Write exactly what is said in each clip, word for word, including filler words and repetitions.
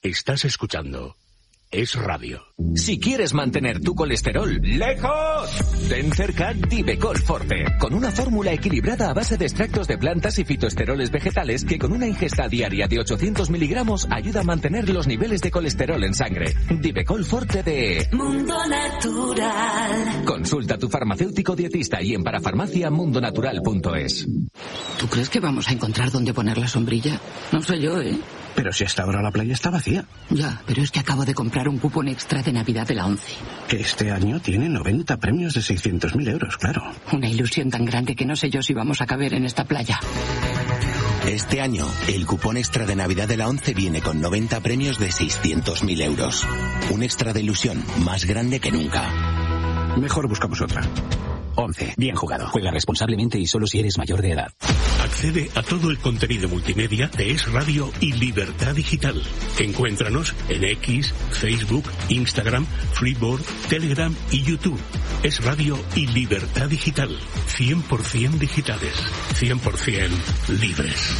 Estás escuchando Es Radio. Si quieres mantener tu colesterol lejos, ten cerca Divecol Forte, con una fórmula equilibrada a base de extractos de plantas y fitoesteroles vegetales que con una ingesta diaria de ochocientos miligramos ayuda a mantener los niveles de colesterol en sangre. Divecol Forte de Mundo Natural. Consulta a tu farmacéutico dietista y en parafarmacia mundonatural punto es. ¿Tú crees que vamos a encontrar dónde poner la sombrilla? No sé yo, ¿eh? Pero si hasta ahora la playa está vacía. Ya, pero es que acabo de comprar un cupón extra de Navidad de la ONCE. Que este año tiene noventa premios de seiscientos mil euros, claro. Una ilusión tan grande que no sé yo si vamos a caber en esta playa. Este año, el cupón extra de Navidad de la ONCE viene con noventa premios de seiscientos mil euros. Un extra de ilusión más grande que nunca. Mejor buscamos otra. once. Bien jugado. Juega responsablemente y solo si eres mayor de edad. Accede a todo el contenido multimedia de Es Radio y Libertad Digital. Encuéntranos en X, Facebook, Instagram, Freeboard, Telegram y YouTube. Es Radio y Libertad Digital. cien por ciento digitales. cien por ciento libres.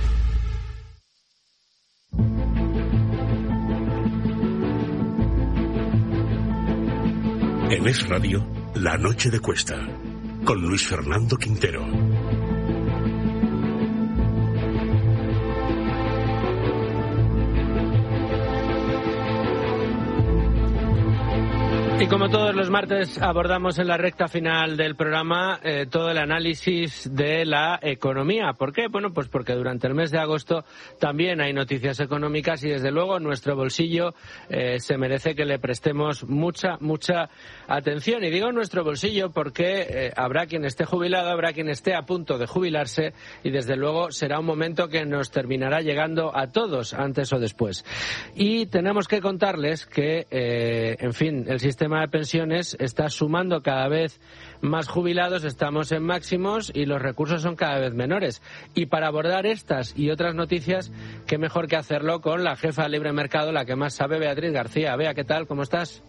En Es Radio, La Noche de Cuesta, con Luis Fernando Quintero. Y como todos los martes abordamos en la recta final del programa eh, todo el análisis de la economía. ¿Por qué? Bueno, pues porque durante el mes de agosto también hay noticias económicas y desde luego nuestro bolsillo eh, se merece que le prestemos mucha, mucha atención. Y digo nuestro bolsillo porque eh, habrá quien esté jubilado, habrá quien esté a punto de jubilarse y desde luego será un momento que nos terminará llegando a todos antes o después. Y tenemos que contarles que, eh, en fin, el sistema de pensiones está sumando cada vez más jubilados, estamos en máximos y los recursos son cada vez menores. Y para abordar estas y otras noticias, qué mejor que hacerlo con la jefa de Libre Mercado, la que más sabe, Beatriz García. Bea, ¿qué tal? ¿Cómo estás?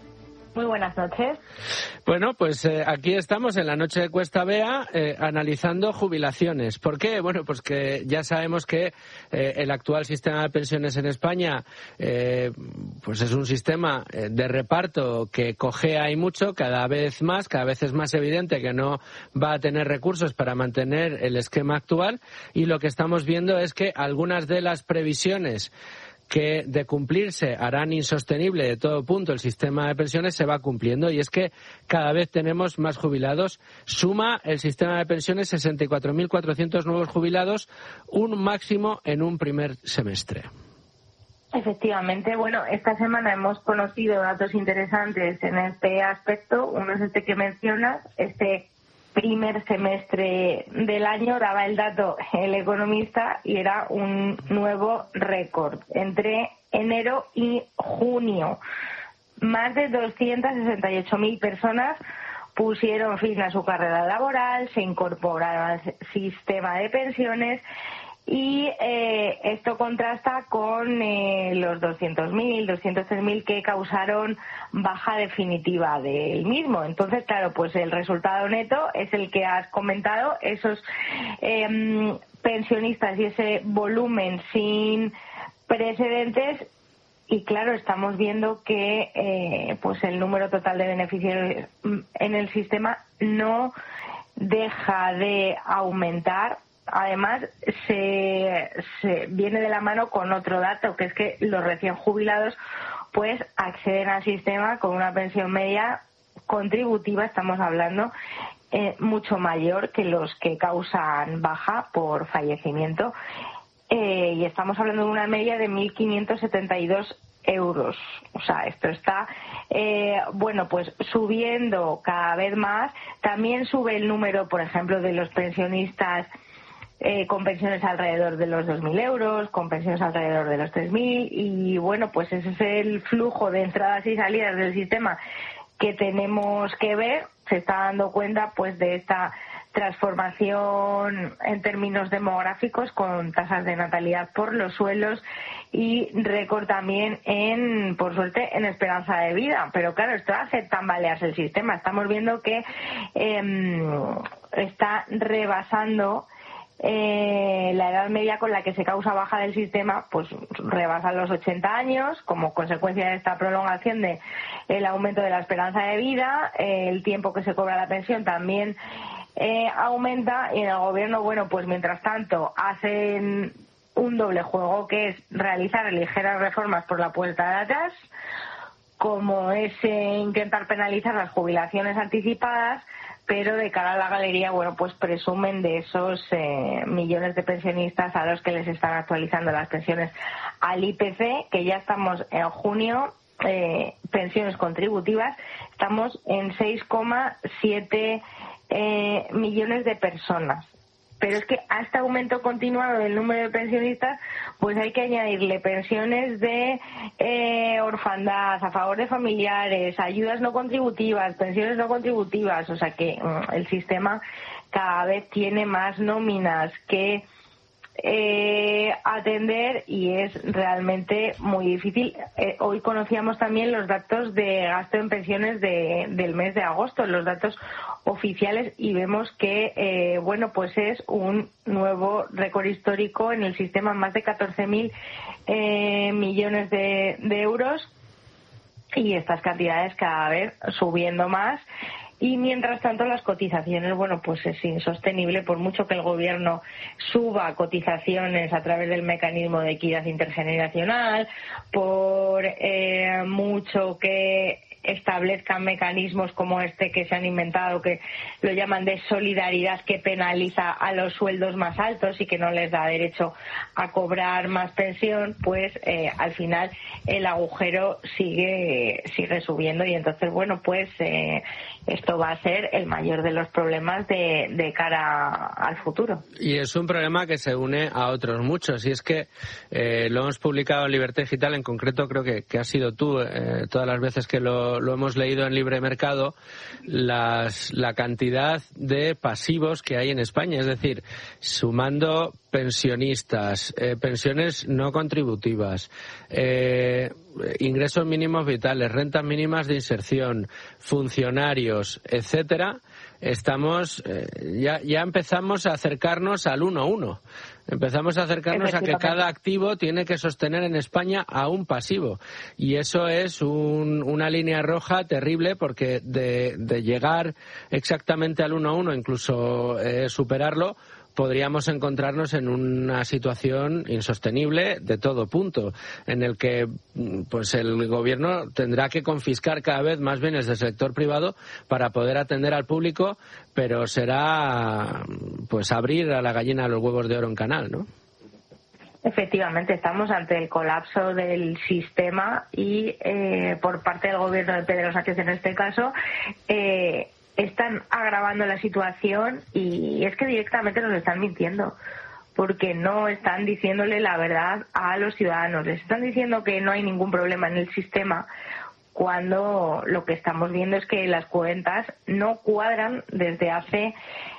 Muy buenas noches. Bueno, pues eh, aquí estamos en la noche de Cuesta Bea eh, analizando jubilaciones. ¿Por qué? Bueno, pues que ya sabemos que eh, el actual sistema de pensiones en España eh, pues es un sistema eh, de reparto que cojea y mucho, cada vez más, cada vez es más evidente que no va a tener recursos para mantener el esquema actual y lo que estamos viendo es que algunas de las previsiones que de cumplirse harán insostenible de todo punto el sistema de pensiones se va cumpliendo y es que cada vez tenemos más jubilados. Suma el sistema de pensiones sesenta y cuatro mil cuatrocientos nuevos jubilados, un máximo en un primer semestre. Efectivamente, bueno, esta semana hemos conocido datos interesantes en este aspecto. Uno es este que mencionas, este primer semestre del año, daba el dato el economista y era un nuevo récord. Entre enero y junio, más de doscientas sesenta y ocho mil personas pusieron fin a su carrera laboral, se incorporaron al sistema de pensiones y eh, esto contrasta con eh, los doscientos mil, doscientos tres mil que causaron baja definitiva del mismo. Entonces, claro, pues el resultado neto es el que has comentado, esos eh, pensionistas y ese volumen sin precedentes. Y claro, estamos viendo que eh, pues el número total de beneficiarios en el sistema no deja de aumentar. Además, se, se viene de la mano con otro dato, que es que los recién jubilados pues acceden al sistema con una pensión media contributiva, estamos hablando, eh, mucho mayor que los que causan baja por fallecimiento. Eh, y estamos hablando de una media de mil quinientos setenta y dos euros. O sea, esto está, eh, bueno, pues subiendo cada vez más. También sube el número, por ejemplo, de los pensionistas Eh, con pensiones alrededor de los dos mil euros, con pensiones alrededor de los tres mil y bueno, pues ese es el flujo de entradas y salidas del sistema que tenemos que ver. Se está dando cuenta pues de esta transformación en términos demográficos con tasas de natalidad por los suelos y récord también en, por suerte, en esperanza de vida. Pero claro, esto hace tambalearse el sistema. Estamos viendo que eh, está rebasando Eh, la edad media con la que se causa baja del sistema pues rebasa los ochenta años como consecuencia de esta prolongación de el aumento de la esperanza de vida. Eh, el tiempo que se cobra la pensión también eh, aumenta, y en el gobierno, bueno, pues mientras tanto hacen un doble juego, que es realizar ligeras reformas por la puerta de atrás, como es eh, intentar penalizar las jubilaciones anticipadas, pero de cara a la galería, bueno, pues presumen de esos eh, millones de pensionistas a los que les están actualizando las pensiones al I P C, que ya estamos en junio, eh, pensiones contributivas, estamos en seis coma siete eh, millones de personas. Pero es que a este aumento continuado del número de pensionistas, pues hay que añadirle pensiones de eh, orfandad, a favor de familiares, ayudas no contributivas, pensiones no contributivas. O sea que mm, el sistema cada vez tiene más nóminas que eh, atender y es realmente muy difícil. Eh, hoy conocíamos también los datos de gasto en pensiones de, del mes de agosto, los datos oficiales, y vemos que eh, bueno, pues es un nuevo récord histórico en el sistema, más de catorce mil eh, millones de, de euros, y estas cantidades cada vez subiendo más. Y mientras tanto las cotizaciones, bueno, pues es insostenible, por mucho que el gobierno suba cotizaciones a través del mecanismo de equidad intergeneracional, por eh, mucho que establezcan mecanismos como este que se han inventado, que lo llaman de solidaridad, que penaliza a los sueldos más altos y que no les da derecho a cobrar más pensión, pues eh, al final el agujero sigue sigue subiendo, y entonces, bueno, pues eh, esto va a ser el mayor de los problemas de, de cara al futuro. Y es un problema que se une a otros muchos, y es que eh, lo hemos publicado en Libertad Digital, en concreto creo que, que has sido tú, eh, todas las veces que lo, lo hemos leído en Libre Mercado, las, la cantidad de pasivos que hay en España, es decir, sumando pensionistas, eh, pensiones no contributivas, eh, ingresos mínimos vitales, rentas mínimas de inserción, funcionarios, etcétera, estamos eh, ya ya empezamos a acercarnos al uno a uno. Empezamos a acercarnos a que cada activo tiene que sostener en España a un pasivo, y eso es un, una línea roja terrible, porque de, de llegar exactamente al uno a uno, incluso eh, superarlo, podríamos encontrarnos en una situación insostenible de todo punto, en el que pues el gobierno tendrá que confiscar cada vez más bienes del sector privado para poder atender al público, pero será pues abrir a la gallina los huevos de oro en canal, ¿no? Efectivamente, estamos ante el colapso del sistema y eh, por parte del gobierno de Pedro Sánchez en este caso, eh, están agravando la situación, y es que directamente nos están mintiendo, porque no están diciéndole la verdad a los ciudadanos. Les están diciendo que no hay ningún problema en el sistema, cuando lo que estamos viendo es que las cuentas no cuadran desde hace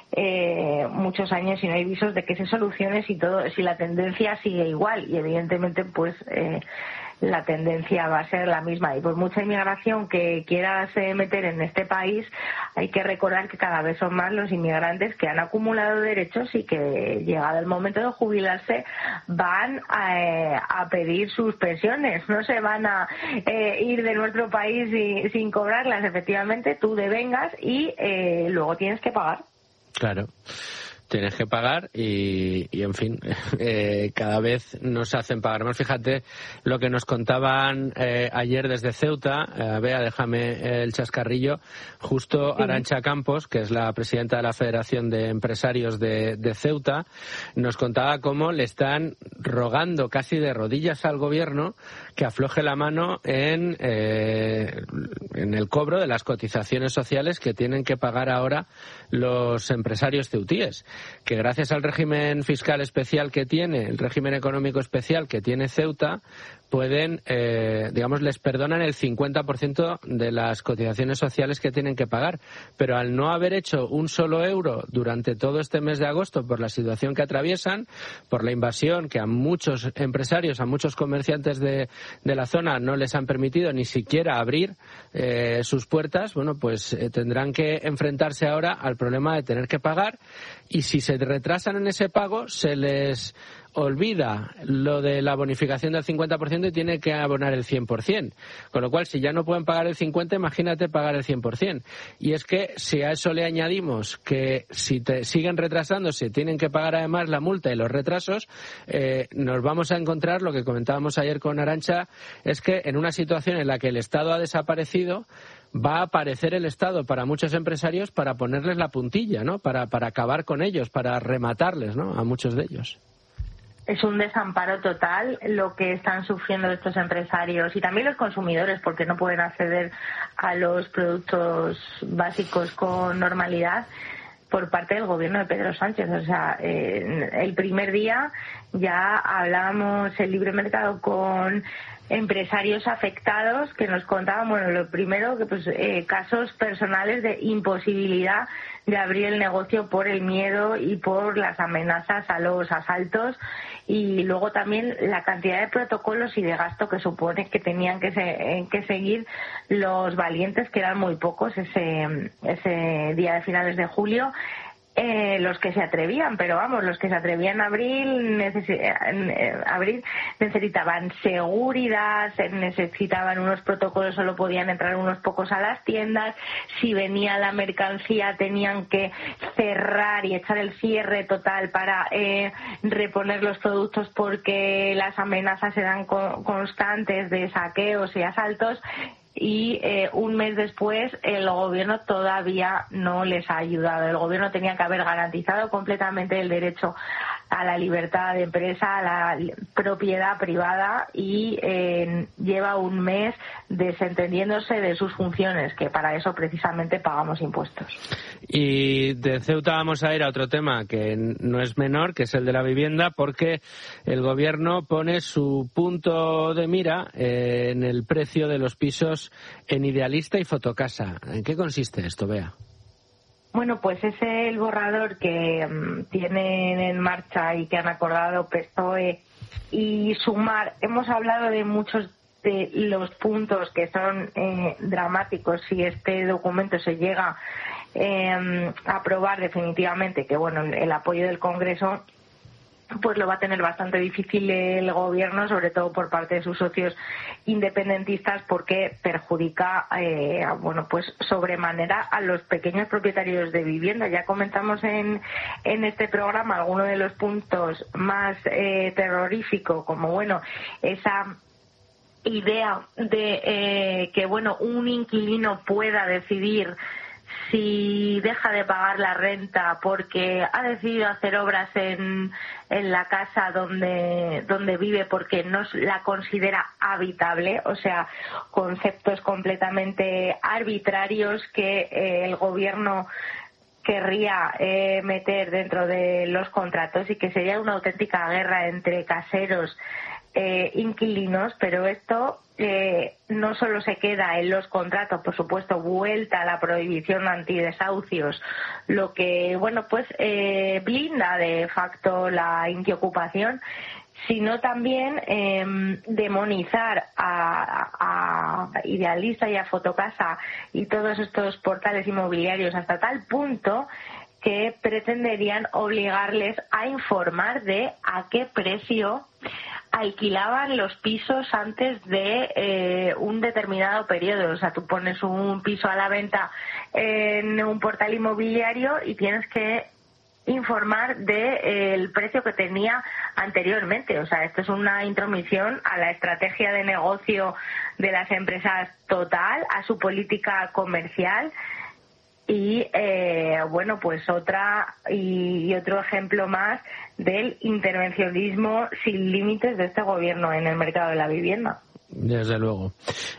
eh, muchos años, y no hay visos de que se solucione si todo, si la tendencia sigue igual, y evidentemente pues eh, la tendencia va a ser la misma. Y por mucha inmigración que quieras eh, meter en este país, hay que recordar que cada vez son más los inmigrantes que han acumulado derechos y que, llegado el momento de jubilarse, van a, eh, a pedir sus pensiones. No se van a eh, ir de nuestro país y, sin cobrarlas. Efectivamente, tú devengas y eh, luego tienes que pagar. Claro. Tienes que pagar y, y en fin, eh, cada vez nos hacen pagar más. Fíjate lo que nos contaban eh, ayer desde Ceuta. Eh, Bea, déjame el chascarrillo. Justo sí. Arantxa Campos, que es la presidenta de la Federación de Empresarios de, de Ceuta, nos contaba cómo le están rogando casi de rodillas al gobierno que afloje la mano en, eh, en el cobro de las cotizaciones sociales que tienen que pagar ahora los empresarios ceutíes, que gracias al régimen fiscal especial que tiene, el régimen económico especial que tiene Ceuta, pueden, eh, digamos, les perdonan el cincuenta por ciento de las cotizaciones sociales que tienen que pagar. Pero al no haber hecho un solo euro durante todo este mes de agosto, por la situación que atraviesan, por la invasión que a muchos empresarios, a muchos comerciantes de, de la zona no les han permitido ni siquiera abrir eh, sus puertas, bueno, pues eh, tendrán que enfrentarse ahora al problema de tener que pagar. Y si se retrasan en ese pago, se les olvida lo de la bonificación del cincuenta por ciento y tiene que abonar el cien por ciento. Con lo cual, si ya no pueden pagar el cincuenta por ciento, imagínate pagar el cien por ciento. Y es que si a eso le añadimos que si te siguen retrasándose, tienen que pagar además la multa y los retrasos, eh, nos vamos a encontrar, lo que comentábamos ayer con Arantxa, es que en una situación en la que el Estado ha desaparecido, va a aparecer el Estado para muchos empresarios para ponerles la puntilla, ¿no? Para, para acabar con ellos, para rematarles, ¿no? A muchos de ellos. Es un desamparo total lo que están sufriendo estos empresarios y también los consumidores, porque no pueden acceder a los productos básicos con normalidad por parte del gobierno de Pedro Sánchez. O sea, eh, el primer día ya hablábamos el libre mercado con empresarios afectados que nos contaban, bueno, lo primero, que pues eh, casos personales de imposibilidad de abrir el negocio por el miedo y por las amenazas a los asaltos, y luego también la cantidad de protocolos y de gasto que supone que tenían que, se, que seguir los valientes, que eran muy pocos ese, ese día de finales de julio. Eh, los que se atrevían, pero vamos, los que se atrevían a abrir, necesi- eh, abrir necesitaban seguridad, necesitaban unos protocolos, solo podían entrar unos pocos a las tiendas, si venía la mercancía tenían que cerrar y echar el cierre total para eh, reponer los productos porque las amenazas eran co- constantes de saqueos y asaltos. Y eh, un mes después el gobierno todavía no les ha ayudado. El gobierno tenía que haber garantizado completamente el derecho a la libertad de empresa, a la propiedad privada, y eh, lleva un mes desentendiéndose de sus funciones, que para eso precisamente pagamos impuestos. Y de Ceuta vamos a ir a otro tema que no es menor, que es el de la vivienda, porque el gobierno pone su punto de mira eh, en el precio de los pisos en Idealista y Fotocasa. ¿En qué consiste esto, Bea? Bueno, pues es el borrador que um, tienen en marcha y que han acordado P S O E y Sumar. Hemos hablado de muchos de los puntos que son eh, dramáticos si este documento se llega eh, a aprobar definitivamente, que bueno, el apoyo del Congreso pues lo va a tener bastante difícil el gobierno, sobre todo por parte de sus socios independentistas, porque perjudica eh, bueno, pues sobremanera a los pequeños propietarios de vivienda. Ya comentamos en en este programa algunos de los puntos más eh, terroríficos, como bueno, esa idea de eh, que bueno, un inquilino pueda decidir si deja de pagar la renta porque ha decidido hacer obras en, en la casa donde, donde vive porque no la considera habitable, o sea, conceptos completamente arbitrarios que eh, el gobierno querría eh, meter dentro de los contratos, y que sería una auténtica guerra entre caseros eh, inquilinos. Pero esto eh, no solo se queda en los contratos, por supuesto, vuelta a la prohibición antidesahucios, lo que, bueno, pues eh, blinda de facto la intiocupación, sino también eh, demonizar a, a Idealista y a Fotocasa y todos estos portales inmobiliarios hasta tal punto que pretenderían obligarles a informar de a qué precio alquilaban los pisos antes de eh, un determinado periodo. O sea, tú pones un piso a la venta en un portal inmobiliario y tienes que informar de eh, el precio que tenía anteriormente. O sea, esto es una intromisión a la estrategia de negocio de las empresas total, a su política comercial. Y eh, bueno, pues otra y, y otro ejemplo más del intervencionismo sin límites de este gobierno en el mercado de la vivienda. Desde luego.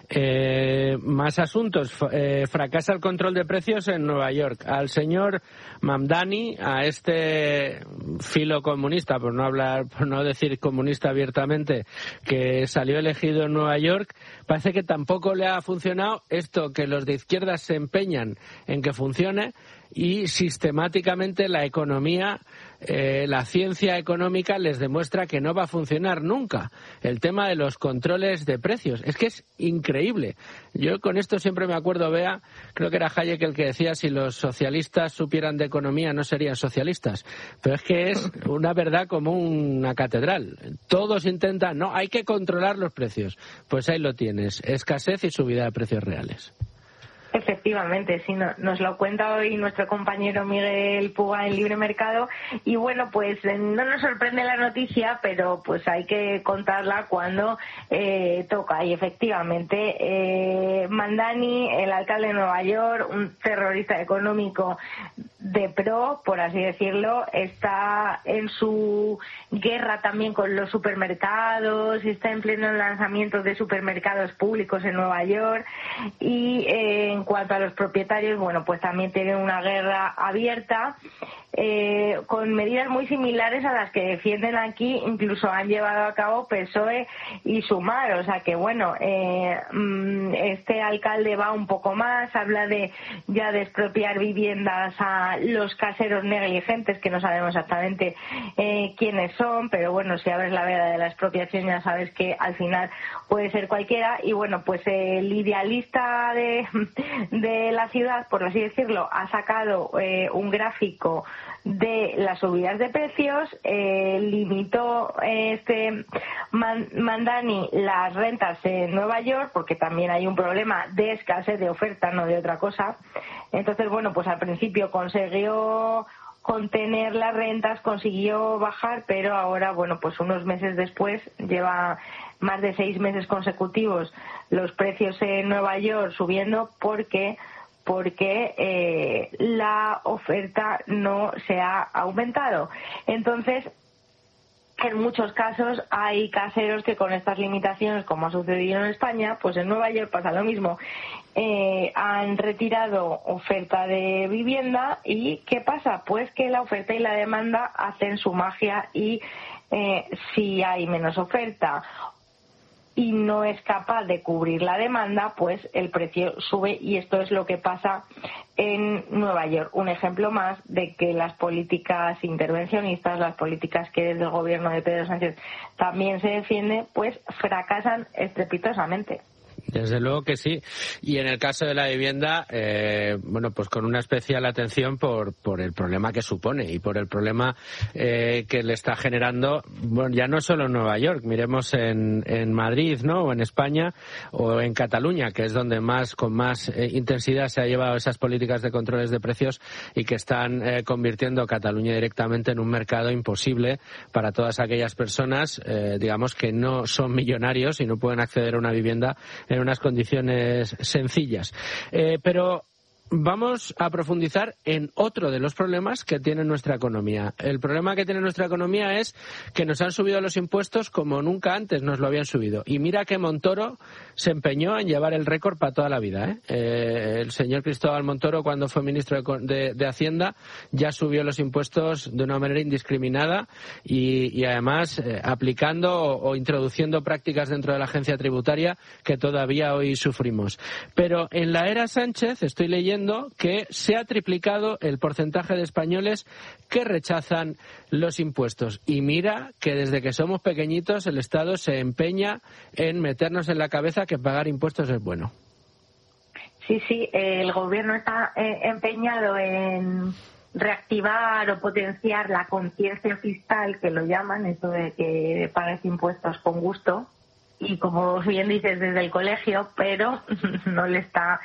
Eh, más asuntos. Eh, fracasa el control de precios en Nueva York. Al señor Mamdani, a este filo comunista, por no hablar, por no decir comunista abiertamente, que salió elegido en Nueva York, parece que tampoco le ha funcionado esto que los de izquierdas se empeñan en que funcione, y sistemáticamente la economía eh, la ciencia económica les demuestra que no va a funcionar nunca el tema de los controles de precios. Es que es increíble. Yo con esto siempre me acuerdo, Bea, creo que era Hayek el que decía, si los socialistas supieran de economía no serían socialistas. Pero es que es una verdad como una catedral. Todos intentan, no, hay que controlar los precios. Pues ahí lo tienes, escasez y subida de precios reales. Efectivamente, sí, no, nos lo cuenta hoy nuestro compañero Miguel Puga en Libre Mercado y bueno, pues eh, no nos sorprende la noticia, pero pues hay que contarla cuando eh, toca y efectivamente eh, Mandani, el alcalde de Nueva York, un terrorista económico de pro, por así decirlo, está en su guerra también con los supermercados, está en pleno lanzamiento de supermercados públicos en Nueva York y eh, en cuanto a los propietarios, bueno, pues también tienen una guerra abierta eh, con medidas muy similares a las que defienden aquí, incluso han llevado a cabo P S O E y Sumar, o sea que bueno, eh, este alcalde va un poco más, habla de ya de expropiar viviendas a los caseros negligentes, que no sabemos exactamente eh, quiénes son, pero bueno, si abres la veda de la expropiación ya sabes que al final puede ser cualquiera y bueno, pues el idealista de, de la ciudad, por así decirlo, ha sacado eh, un gráfico de las subidas de precios, eh, limitó eh, este Man- Mandani las rentas en Nueva York porque también hay un problema de escasez de oferta, no de otra cosa. Entonces, bueno, pues al principio consiguió contener las rentas, consiguió bajar, pero ahora, bueno, pues unos meses después, lleva más de seis meses consecutivos los precios en Nueva York subiendo porque porque eh, la oferta no se ha aumentado. Entonces, en muchos casos hay caseros que con estas limitaciones, como ha sucedido en España, pues en Nueva York pasa lo mismo. Eh, han retirado oferta de vivienda y ¿qué pasa? Pues que la oferta y la demanda hacen su magia y eh, si hay menos oferta y no es capaz de cubrir la demanda, pues el precio sube y esto es lo que pasa en Nueva York. Un ejemplo más de que las políticas intervencionistas, las políticas que desde el gobierno de Pedro Sánchez también se defiende, pues fracasan estrepitosamente. Desde luego que sí. Y en el caso de la vivienda, eh, bueno, pues con una especial atención por, por el problema que supone y por el problema eh, que le está generando, bueno, ya no solo en Nueva York, miremos en, en Madrid, ¿no? O en España o en Cataluña, que es donde más, con más eh, intensidad se ha llevado esas políticas de controles de precios y que están eh, convirtiendo a Cataluña directamente en un mercado imposible para todas aquellas personas, eh, digamos, que no son millonarios y no pueden acceder a una vivienda en unas condiciones sencillas. Eh, pero vamos a profundizar en otro de los problemas que tiene nuestra economía. El problema que tiene nuestra economía es que nos han subido los impuestos como nunca antes nos lo habían subido. Y mira que Montoro se empeñó en llevar el récord para toda la vida, ¿eh? Eh, el señor Cristóbal Montoro, cuando fue ministro de, de, de Hacienda, ya subió los impuestos de una manera indiscriminada y, y además eh, aplicando o, o introduciendo prácticas dentro de la agencia tributaria que todavía hoy sufrimos. Pero en la era Sánchez estoy leyendo que se ha triplicado el porcentaje de españoles que rechazan los impuestos. Y mira que desde que somos pequeñitos el Estado se empeña en meternos en la cabeza que pagar impuestos es bueno. Sí, sí, el gobierno está eh, empeñado en reactivar o potenciar la conciencia fiscal, que lo llaman, eso de que pagues impuestos con gusto. Y como bien dices, desde el colegio, pero no le está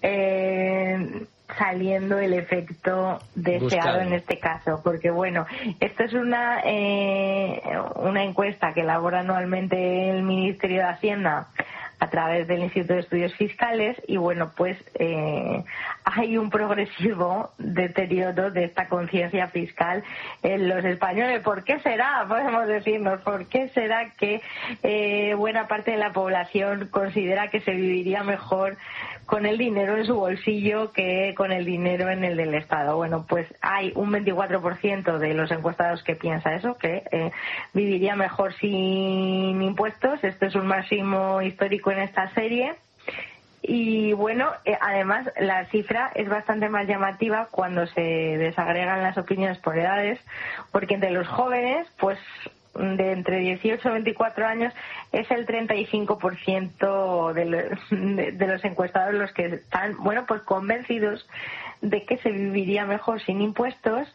eh, saliendo el efecto deseado Buscado. En este caso, porque bueno, esto es una eh, una encuesta que elabora anualmente el Ministerio de Hacienda a través del Instituto de Estudios Fiscales y bueno, pues eh, hay un progresivo deterioro de esta conciencia fiscal en los españoles. ¿Por qué será? Podemos decirnos, ¿por qué será que eh, buena parte de la población considera que se viviría mejor con el dinero en su bolsillo que con el dinero en el del Estado? Bueno, pues hay un veinticuatro por ciento de los encuestados que piensa eso, que eh, viviría mejor sin impuestos. Esto es un máximo histórico en esta serie. Y bueno, eh, además la cifra es bastante más llamativa cuando se desagregan las opiniones por edades, porque entre los jóvenes, pues de entre dieciocho y veinticuatro años, es el treinta y cinco por ciento de los, de, de los encuestados los que están, bueno, pues convencidos de que se viviría mejor sin impuestos,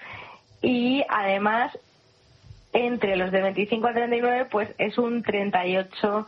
y además entre los de veinticinco a treinta y nueve, pues es un treinta y ocho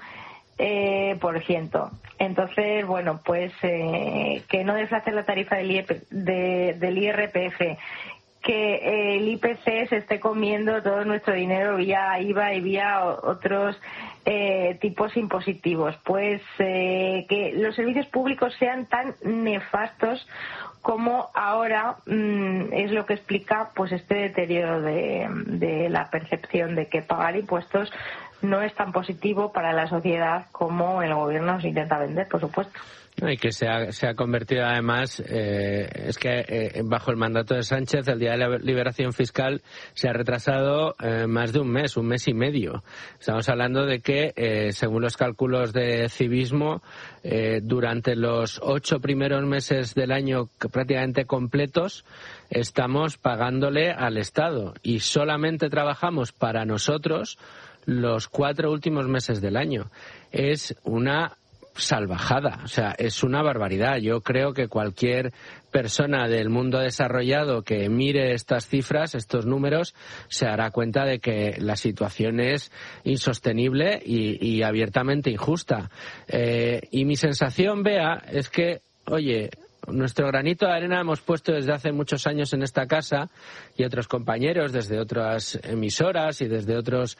Eh, por ciento. Entonces, bueno, pues eh, que no deshace la tarifa del, I E P, de, del I R P F, que eh, el I P C se esté comiendo todo nuestro dinero vía I V A y vía otros eh, tipos impositivos, pues eh, que los servicios públicos sean tan nefastos como ahora mmm, es lo que explica pues este deterioro de, de la percepción de que pagar impuestos no es tan positivo para la sociedad como el gobierno nos intenta vender, por supuesto. Y que se ha, se ha convertido además, eh, es que eh, bajo el mandato de Sánchez el Día de la Liberación Fiscal se ha retrasado eh, más de un mes, un mes y medio. Estamos hablando de que, eh, según los cálculos de Civismo, eh, durante los ocho primeros meses del año prácticamente completos estamos pagándole al Estado y solamente trabajamos para nosotros los cuatro últimos meses del año. Es una salvajada, o sea, es una barbaridad. Yo creo que cualquier persona del mundo desarrollado que mire estas cifras, estos números, se dará cuenta de que la situación es insostenible y, y abiertamente injusta. Eh, y mi sensación, Bea, es que, oye, nuestro granito de arena hemos puesto desde hace muchos años en esta casa, y otros compañeros desde otras emisoras y desde otros,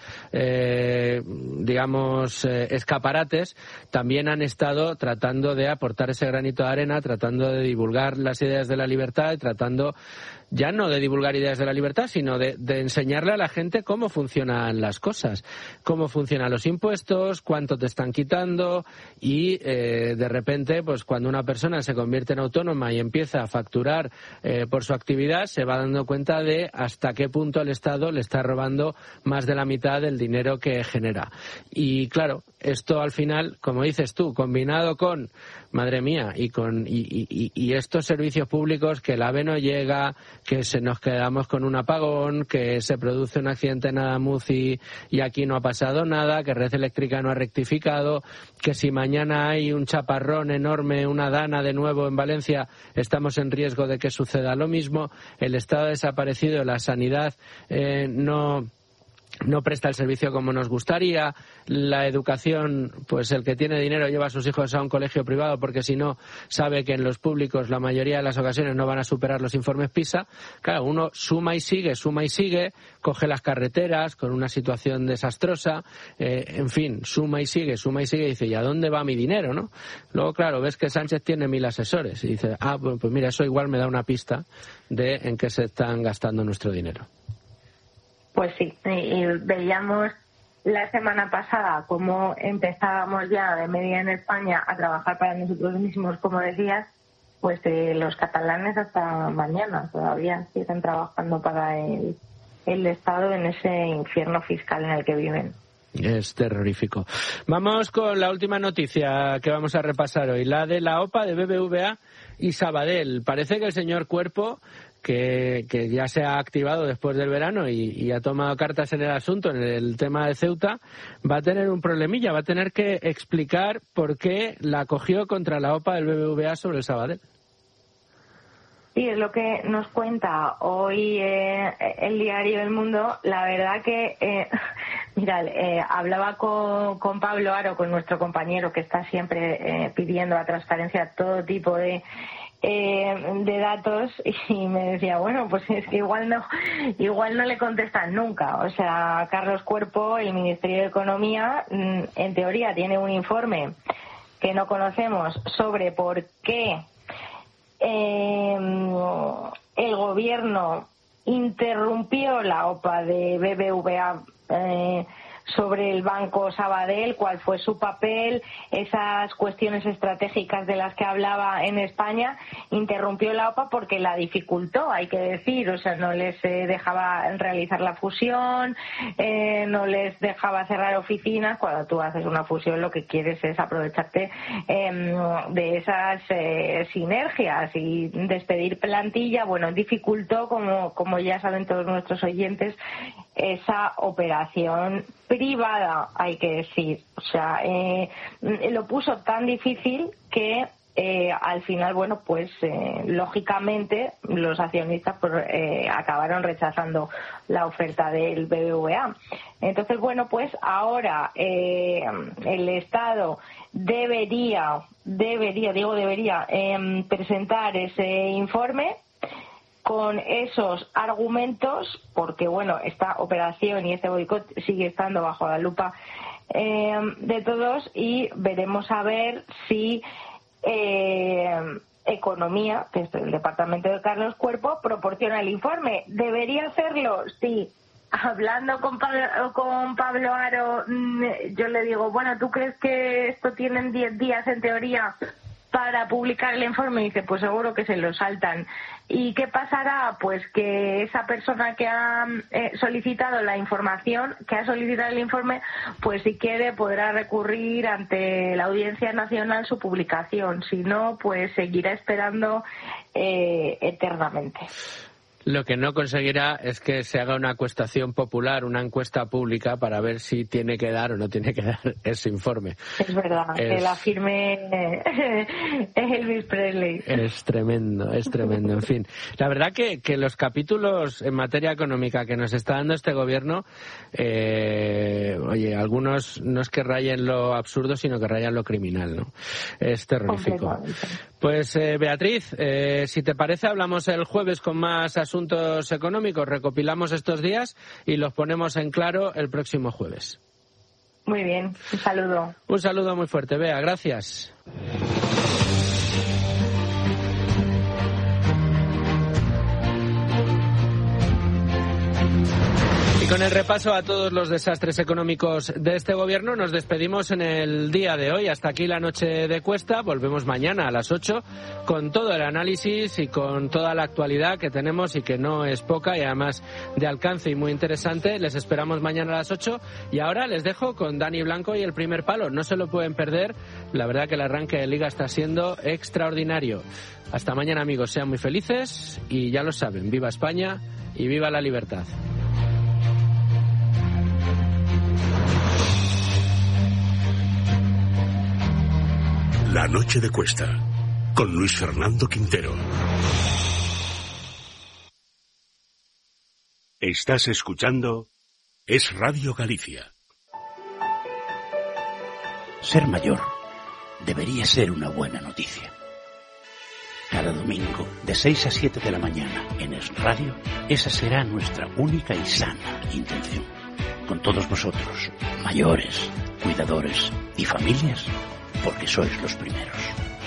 eh, digamos, eh, escaparates, también han estado tratando de aportar ese granito de arena, tratando de divulgar las ideas de la libertad y tratando ya no de divulgar ideas de la libertad, sino de, de enseñarle a la gente cómo funcionan las cosas, cómo funcionan los impuestos, cuánto te están quitando, y eh, de repente, pues cuando una persona se convierte en autónoma y empieza a facturar eh, por su actividad, se va dando cuenta de hasta qué punto el Estado le está robando más de la mitad del dinero que genera. Y claro, esto al final, como dices tú, combinado con, madre mía, y con y, y, y estos servicios públicos, que el AVE no llega, que se nos quedamos con un apagón, que se produce un accidente en Adamuz y, y aquí no ha pasado nada, que Red Eléctrica no ha rectificado, que si mañana hay un chaparrón enorme, una dana de nuevo en Valencia, estamos en riesgo de que suceda lo mismo. El Estado ha desaparecido, la sanidad eh, no... no presta el servicio como nos gustaría, la educación, pues el que tiene dinero lleva a sus hijos a un colegio privado porque si no sabe que en los públicos la mayoría de las ocasiones no van a superar los informes PISA. Claro, uno suma y sigue, suma y sigue, coge las carreteras con una situación desastrosa, eh, en fin, suma y sigue, suma y sigue y dice, ¿y a dónde va mi dinero, no? Luego, claro, ves que Sánchez tiene mil asesores y dice, ah, pues mira, eso igual me da una pista de en qué se están gastando nuestro dinero. Pues sí, y veíamos la semana pasada cómo empezábamos ya de media en España a trabajar para nosotros mismos, como decías, pues eh, los catalanes hasta mañana todavía siguen trabajando para el, el Estado en ese infierno fiscal en el que viven. Es terrorífico. Vamos con la última noticia que vamos a repasar hoy, la de la OPA de B B V A y Sabadell. Parece que el señor Cuerpo, que, que ya se ha activado después del verano y, y ha tomado cartas en el asunto, en el tema de Ceuta, va a tener un problemilla, va a tener que explicar por qué la acogió contra la OPA del B B V A sobre el Sabadell. Sí, es lo que nos cuenta hoy eh, el diario El Mundo. La verdad que, eh, mira, eh, hablaba con, con Pablo Aro, con nuestro compañero que está siempre eh, pidiendo a transparencia todo tipo de eh, de datos, y me decía, bueno, pues es que igual no, igual no le contestan nunca. O sea, Carlos Cuerpo, el Ministerio de Economía, en teoría tiene un informe que no conocemos sobre por qué Eh, el gobierno interrumpió la OPA de B B V A eh, sobre el Banco Sabadell, cuál fue su papel, esas cuestiones estratégicas de las que hablaba en España. Interrumpió la OPA porque la dificultó, hay que decir, o sea, no les eh, dejaba realizar la fusión, eh, no les dejaba cerrar oficinas. Cuando tú haces una fusión lo que quieres es aprovecharte eh, de esas eh, sinergias y despedir plantilla. Bueno, dificultó, como, como ya saben todos nuestros oyentes, esa operación privada, hay que decir. O sea, eh, lo puso tan difícil que Eh, al final, bueno, pues eh, lógicamente los accionistas pues, eh, acabaron rechazando la oferta del B B V A. Entonces, bueno, pues ahora eh, el Estado debería, debería, digo debería, eh, presentar ese informe con esos argumentos, porque, bueno, esta operación y este boicot sigue estando bajo la lupa eh, de todos, y veremos a ver si Eh, Economía, que es el departamento de Carlos Cuerpo, proporciona el informe. ¿Debería hacerlo? Sí. Hablando con Pablo, con Pablo Aro, yo le digo, bueno, ¿tú crees que esto tienen diez días en teoría para publicar el informe? Y dice, pues seguro que se lo saltan. ¿Y qué pasará? Pues que esa persona que ha eh, solicitado la información, que ha solicitado el informe, pues si quiere podrá recurrir ante la Audiencia Nacional su publicación. Si no, pues seguirá esperando eh, eternamente. Lo que no conseguirá es que se haga una encuestación popular, una encuesta pública, para ver si tiene que dar o no tiene que dar ese informe. Es verdad, es... que la firme Elvis Presley. Es tremendo, es tremendo. En fin, la verdad que, que los capítulos en materia económica que nos está dando este gobierno, eh, oye, algunos no es que rayen lo absurdo, sino que rayan lo criminal, ¿no? Es terrorífico. Pues, eh, Beatriz, eh, si te parece, hablamos el jueves con más asuntos económicos, recopilamos estos días y los ponemos en claro el próximo jueves. Muy bien, un saludo. Un saludo muy fuerte, Bea, gracias. Y con el repaso a todos los desastres económicos de este gobierno nos despedimos en el día de hoy. Hasta aquí la noche de Cuesta. Volvemos mañana a las ocho con todo el análisis y con toda la actualidad que tenemos y que no es poca y además de alcance y muy interesante. Les esperamos mañana a las ocho y ahora les dejo con Dani Blanco y el primer palo. No se lo pueden perder. La verdad que el arranque de Liga está siendo extraordinario. Hasta mañana, amigos. Sean muy felices y ya lo saben. Viva España y viva la libertad. La noche de Cuesta, con Luis Fernando Quintero. Estás escuchando Es Radio Galicia. Ser mayor debería ser una buena noticia. Cada domingo, de seis a siete de la mañana, en Es Radio, esa será nuestra única y sana intención. Con todos vosotros, mayores, cuidadores y familias, porque sois los primeros.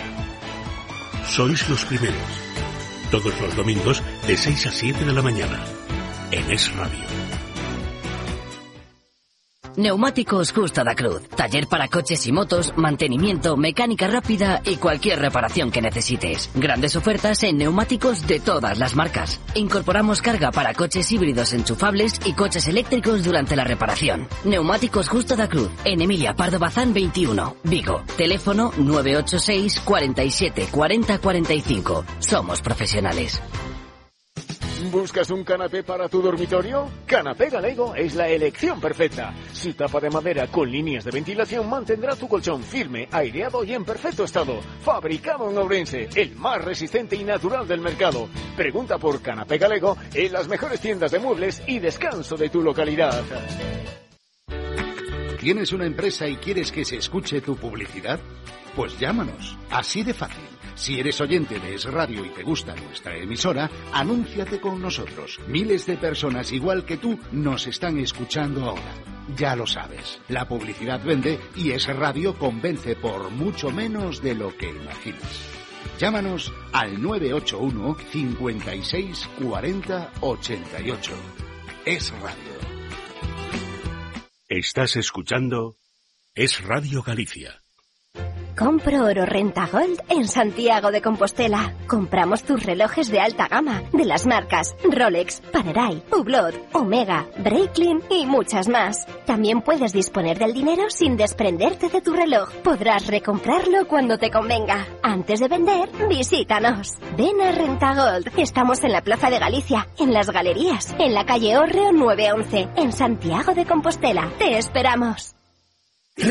Sois los primeros. Todos los domingos de seis a siete de la mañana. En Es Radio. Neumáticos Justa da Cruz. Taller para coches y motos, mantenimiento, mecánica rápida y cualquier reparación que necesites. Grandes ofertas en neumáticos de todas las marcas. Incorporamos carga para coches híbridos enchufables y coches eléctricos durante la reparación. Neumáticos Justa da Cruz. En Emilia Pardo Bazán veintiuno, Vigo. Teléfono nueve ocho seis, cuarenta y siete, cuarenta, cuarenta y cinco. Somos profesionales. ¿Buscas un canapé para tu dormitorio? Canapé Galego es la elección perfecta. Su tapa de madera con líneas de ventilación mantendrá tu colchón firme, aireado y en perfecto estado. Fabricado en Ourense, el más resistente y natural del mercado. Pregunta por Canapé Galego en las mejores tiendas de muebles y descanso de tu localidad. ¿Tienes una empresa y quieres que se escuche tu publicidad? Pues llámanos, así de fácil. Si eres oyente de Es Radio y te gusta nuestra emisora, anúnciate con nosotros. Miles de personas igual que tú nos están escuchando ahora. Ya lo sabes, la publicidad vende y Es Radio convence por mucho menos de lo que imaginas. Llámanos al nueve ocho uno, cincuenta y seis, cuarenta, ochenta y ocho. Es Radio. Estás escuchando Es Radio Galicia. Compro oro Renta Gold en Santiago de Compostela. Compramos tus relojes de alta gama, de las marcas Rolex, Panerai, Hublot, Omega, Breitling y muchas más. También puedes disponer del dinero sin desprenderte de tu reloj. Podrás recomprarlo cuando te convenga. Antes de vender, visítanos. Ven a Renta Gold. Estamos en la Plaza de Galicia, en Las Galerías, en la calle Hórreo nueve once, en Santiago de Compostela. Te esperamos.